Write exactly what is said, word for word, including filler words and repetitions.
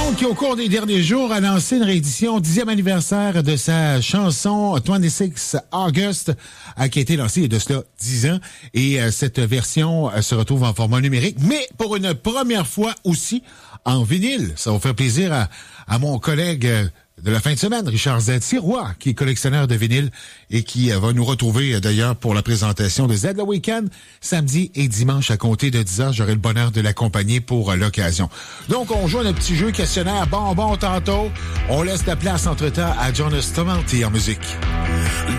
qui, au cours des derniers jours, a lancé une réédition dixième anniversaire de sa chanson vingt-six August, euh, qui a été lancée il y a de cela dix ans. Et euh, cette version euh, se retrouve en format numérique, mais pour une première fois aussi en vinyle. Ça va faire plaisir à, à mon collègue euh, de la fin de semaine, Richard Z-Sirois, qui est collectionneur de vinyle et qui euh, va nous retrouver euh, d'ailleurs pour la présentation de Z le Week-end, samedi et dimanche à compter de dix heures. J'aurai le bonheur de l'accompagner pour euh, l'occasion. Donc, on joue un petit jeu questionnaire bonbon tantôt. On laisse la place entre-temps à Jonas Tomalti en musique.